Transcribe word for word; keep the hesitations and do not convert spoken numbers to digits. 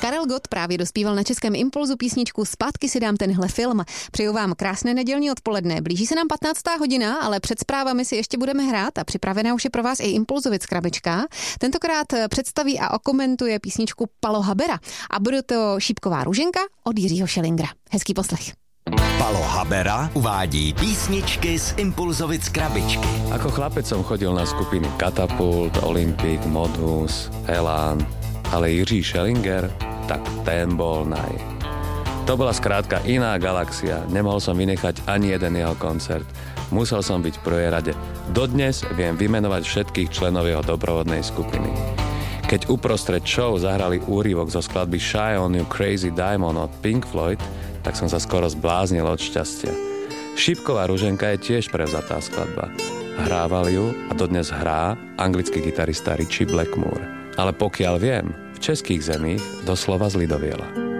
Karel Gott právě dospíval na Českém Impulzu písničku Zpátky si dám tenhle film. Přeju vám krásné nedělní odpoledne. Blíží se nám patnáctá hodina, ale před zprávami si ještě budeme hrát a připravená už je pro vás i Impulzovic krabička. Tentokrát představí a okomentuje písničku Palo Habera a bude to Šípková růženka od Jiřího Schillingera. Hezký poslech. Palo Habera uvádí písničky z Impulzovic krabičky. Ako chlapec som chodil na skupiny Katapult, Olympic, Modus, Elán, ale Jiří Schellinger, tak ten bol naj. To bola skrátka iná galaxia, nemohol som vynechať ani jeden jeho koncert. Musel som byť v prvej rade. Dodnes viem vymenovať všetkých členov jeho doprovodnej skupiny. Keď uprostred show zahrali úryvok zo skladby Shy on You Crazy Diamond od Pink Floyd, tak som sa skoro zbláznil od šťastia. Šípková ruženka je tiež prevzatá skladba. Hrával ju a dodnes hrá anglický gitarista Ritchie Blackmore. Ale pokiaľ viem, v českých zemích doslova z Lidoviela.